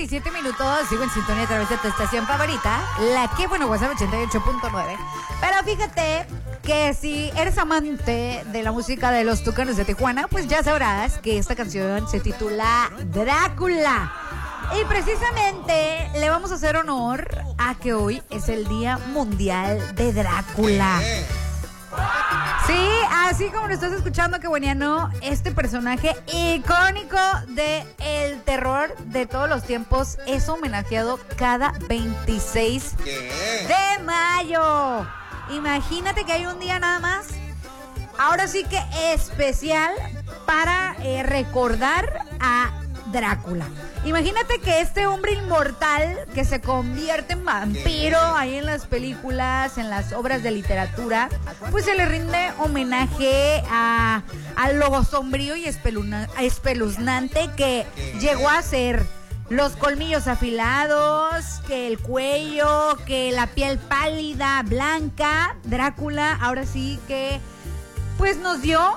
17 minutos. Sigo en sintonía a través de tu estación favorita, la que bueno, WhatsApp 88.9. Pero fíjate que si eres amante de la música de los Tucanes de Tijuana, pues ya sabrás que esta canción se titula Drácula. Y precisamente le vamos a hacer honor a que hoy es el Día Mundial de Drácula. Sí, así como lo estás escuchando, que bueniano, este personaje icónico de el terror de todos los tiempos es homenajeado cada 26 de mayo. Imagínate que hay un día nada más, ahora sí que especial para recordar a Drácula. Imagínate que este hombre inmortal que se convierte en vampiro ahí en las películas, en las obras de literatura, pues se le rinde homenaje al lobo sombrío y espeluznante que llegó a ser. Los colmillos afilados, que el cuello, que la piel pálida, blanca. Drácula, ahora sí que pues nos dio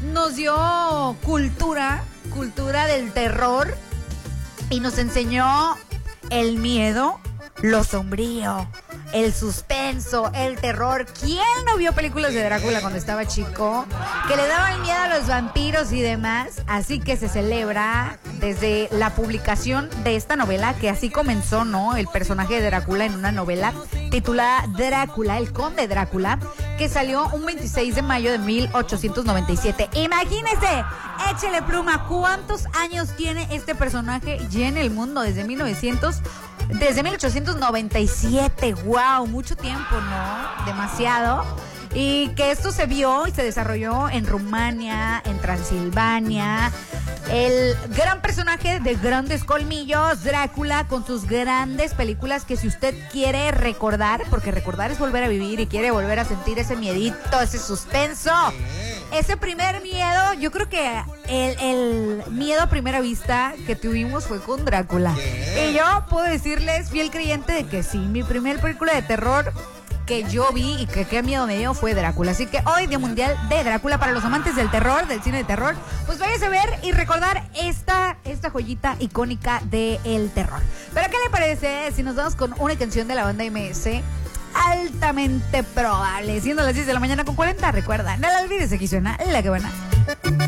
cultura del terror y nos enseñó el miedo, lo sombrío, el suspenso, el terror. ¿Quién no vio películas de Drácula cuando estaba chico? Que le daban miedo a los vampiros y demás. Así que se celebra desde la publicación de esta novela, que así comenzó, ¿no? El personaje de Drácula en una novela titulada Drácula, el Conde Drácula, que salió un 26 de mayo de 1897. Imagínense, échele pluma, ¿cuántos años tiene este personaje ya en el mundo? Desde 1897, wow, mucho tiempo, ¿no? Demasiado. Y que esto se vio y se desarrolló en Rumania, en Transilvania. El gran personaje de grandes colmillos, Drácula, con sus grandes películas, que si usted quiere recordar, porque recordar es volver a vivir y quiere volver a sentir ese miedito, ese suspenso, ese primer miedo, yo creo que el miedo a primera vista que tuvimos fue con Drácula. Y yo puedo decirles, fiel creyente, de que sí, mi primer película de terror que yo vi y que qué miedo me dio fue Drácula. Así que hoy, Día Mundial de Drácula, para los amantes del terror, del cine de terror, pues váyase a ver y recordar esta joyita icónica del terror. Pero ¿qué le parece si nos vamos con una canción de la banda MS? Altamente probable, siendo las 10 de la mañana con 40. Recuerda, no la olvides, aquí suena La Que Buena.